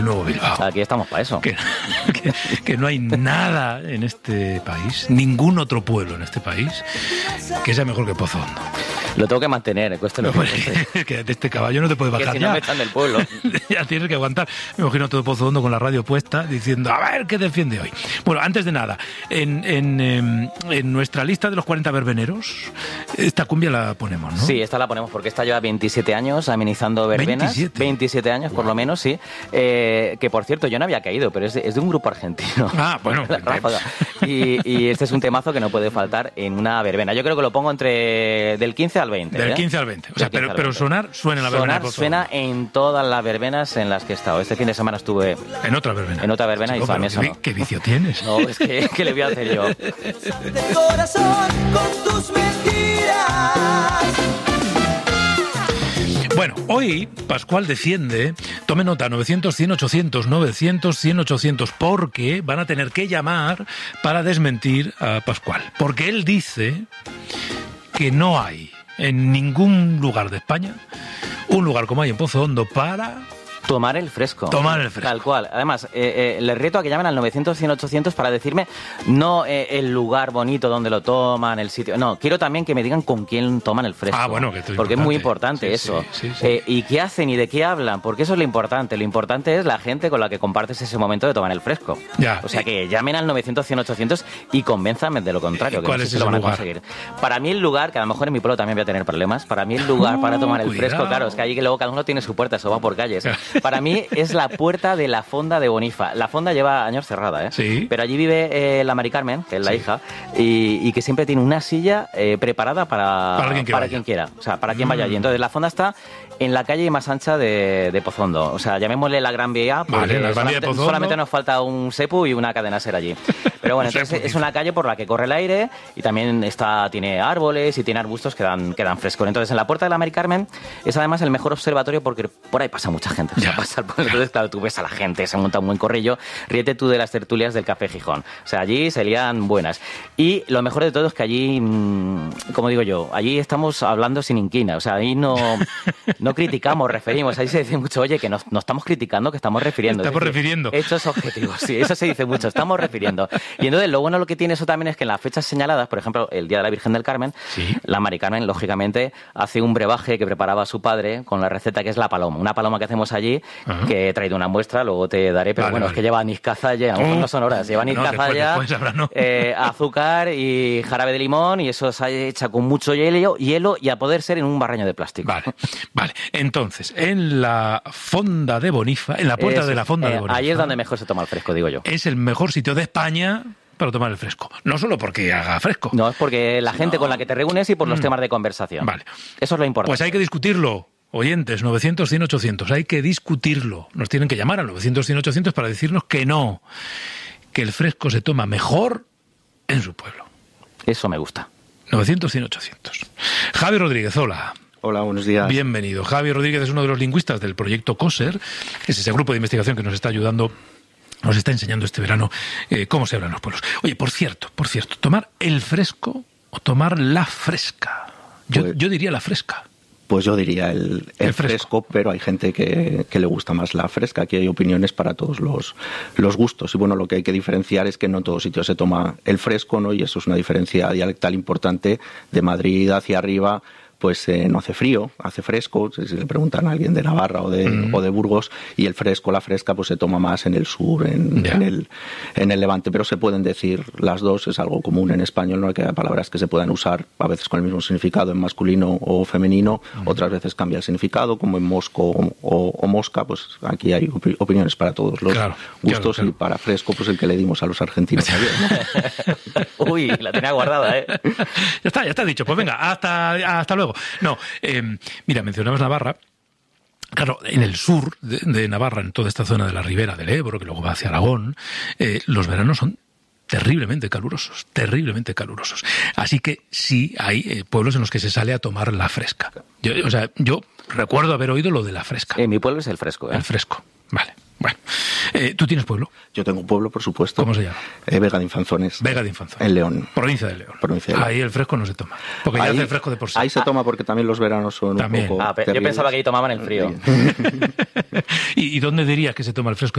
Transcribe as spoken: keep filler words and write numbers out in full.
Nuevo Bilbao. Aquí estamos para eso. Que, que, que no hay nada en este país, ningún otro pueblo en este país, que sea mejor que Pozo Hondo. Lo tengo que mantener, cuesta lo no, que, que de este caballo no te puedes bajar que si ya. no me echan del pueblo. Ya tienes que aguantar. Me imagino todo Pozo Hondo con la radio puesta diciendo, a ver, ¿qué defiende hoy? Bueno, antes de nada, en, en, en, en nuestra lista de los cuarenta verbeneros, esta cumbia la ponemos, ¿no? Sí, esta la ponemos porque esta lleva veintisiete años amenizando verbenas. veintisiete. veintisiete años, por lo menos, sí. Eh, que, por cierto, yo no había caído, pero es de, es de un grupo argentino. Ah, bueno. y, y este es un temazo que no puede faltar en una verbena. Yo creo que lo pongo entre del quince al veinte. Del ¿eh? quince al veinte. O sea, pero, pero sonar suena en la verbena. Sonar suena en todas las verbenas en las que he estado. Este fin de semana estuve... En otra verbena. En otra verbena. Chico, y también sonó. ¿Qué vicio tienes? No, es que, ¿qué le voy a hacer yo? De corazón con tus mentiras. Bueno, hoy Pascual defiende, tome nota, novecientos, cien, ochocientos, novecientos, cien, ochocientos, porque van a tener que llamar para desmentir a Pascual. Porque él dice que no hay en ningún lugar de España un lugar como hay en Pozo Hondo para... Tomar el fresco. Tomar el fresco. Tal cual. Además, eh, eh, les reto a que llamen al novecientos, cien, ochocientos para decirme no eh, el lugar bonito donde lo toman, el sitio. No, quiero también que me digan con quién toman el fresco. Ah, bueno, que esto es porque importante. es muy importante sí, eso. Sí, sí, sí. Eh, y qué hacen y de qué hablan, porque eso es lo importante. Lo importante es la gente con la que compartes ese momento de tomar el fresco. Ya. O sea, que llamen al novecientos, cien, ochocientos y convénzanme de lo contrario. Que ¿Cuál no sé es si ese lo van a lugar? conseguir. Para mí el lugar, que a lo mejor en mi pueblo también voy a tener problemas, para mí el lugar Uh, para tomar el cuidado. fresco, claro, es que allí que luego cada uno tiene su puerta, eso va por calles. Para mí es la puerta de la fonda de Bonifa. La fonda lleva años cerrada, ¿eh? Sí. Pero allí vive eh, la Mari Carmen, que es la Sí. hija, y, y que siempre tiene una silla eh, preparada para, Para quien, que para vaya. quien quiera. O sea, para quien vaya Mm. allí. Entonces, la fonda está en la calle más ancha de, de Pozo Hondo. O sea, llamémosle la Gran Vía, porque Vale, la Gran Vía de solamente, Pozo Hondo. solamente nos falta un sepu y una cadena ser allí. Pero bueno, Un entonces sepu, es una calle por la que corre el aire y también está, tiene árboles y tiene arbustos que dan, que dan fresco. Entonces, en la puerta de la Mari Carmen es además el mejor observatorio porque por ahí pasa mucha gente. O sea, Ya. pasa el pueblo. Entonces, claro, tú ves a la gente, se monta un buen corrillo. Ríete tú de las tertulias del Café Gijón. O sea, allí se lían buenas. Y lo mejor de todo es que allí, mmm, como digo yo, allí estamos hablando sin inquina. O sea, ahí no, no criticamos, referimos. Ahí se dice mucho, oye, que nos, no estamos criticando, que estamos refiriendo. Estamos Es decir, refiriendo. hechos objetivos, sí, eso se dice mucho, estamos refiriendo. Y entonces lo bueno lo que tiene eso también es que en las fechas señaladas, por ejemplo, el Día de la Virgen del Carmen, Sí. la Mari Carmen, lógicamente, hace un brebaje que preparaba su padre con la receta que es la paloma. Una paloma que hacemos allí, Ajá. que he traído una muestra, luego te daré, pero Vale, bueno, vale. es que lleva anís cazalla, a lo mejor Oh. no son horas, lleva anís No, después- cazalla, después habrá, ¿no? eh, azúcar y jarabe de limón, y eso se echa con mucho hielo, hielo y a poder ser en un barreño de plástico. Vale, vale. Entonces, en la fonda de Bonifa, en la puerta Eso de la es, fonda eh, de Bonifa, ahí es donde mejor se toma el fresco, digo yo. es el mejor sitio de España para tomar el fresco. No solo porque haga fresco. No, es porque la gente No. con la que te reúnes y por los Mm. temas de conversación. Vale. Eso es lo importante. Pues hay que discutirlo. Oyentes, novecientos, cien, ochocientos. Hay que discutirlo. Nos tienen que llamar al novecientos, cien, ochocientos para decirnos que no. Que el fresco se toma mejor en su pueblo. Eso me gusta. novecientos, cien, ochocientos. Javi Rodríguez, hola. Hola, buenos días. Bienvenido. Javi Rodríguez es uno de los lingüistas del proyecto COSER. Es ese grupo de investigación que nos está ayudando, nos está enseñando este verano eh, cómo se habla en los pueblos. Oye, por cierto, por cierto, tomar el fresco o tomar la fresca. Yo, Pues- yo diría la fresca. Pues yo diría el, el, El fresco. fresco, pero hay gente que, que le gusta más la fresca. Aquí hay opiniones para todos los, los gustos. Y bueno, lo que hay que diferenciar es que no en todos sitios se toma el fresco, ¿no? Y eso es una diferencia dialectal importante. De Madrid hacia arriba, pues eh, no hace frío, hace fresco. Si le preguntan a alguien de Navarra o de, Mm. o de Burgos, y el fresco, la fresca, pues se toma más en el sur, en, Ya. en el, en el Levante. Pero se pueden decir las dos, es algo común en español, no hay que haya palabras que se puedan usar a veces con el mismo significado en masculino o femenino, otras veces cambia el significado, como en mosco o, o, o mosca, pues aquí hay opi- opiniones para todos los Claro, gustos, claro, claro. y para fresco, pues el que le dimos a los argentinos ayer, ¿no? Uy, la tenía guardada, ¿eh? Ya está, ya está dicho. Pues venga, hasta, hasta luego. No, eh, mira, mencionabas Navarra. Claro, en el sur de, de Navarra, en toda esta zona de la ribera del Ebro, que luego va hacia Aragón, eh, los veranos son terriblemente calurosos, terriblemente calurosos. Así que sí hay eh, pueblos en los que se sale a tomar la fresca. Yo, o sea, yo recuerdo haber oído lo de la fresca. En mi pueblo es el fresco, ¿eh? El fresco, vale. Bueno, Eh, ¿Tú tienes pueblo? Yo tengo un pueblo, por supuesto. ¿Cómo se llama? Eh, Vega de Infanzones. Vega de Infanzones. En León. Provincia de León. Provincia de León. Ahí el fresco no se toma. Porque ahí, ya hace fresco de por sí. Ahí se toma porque también los veranos son También. un poco Ah, pe- yo terribles. pensaba que ahí tomaban el frío. ¿Y, ¿Y dónde dirías que se toma el fresco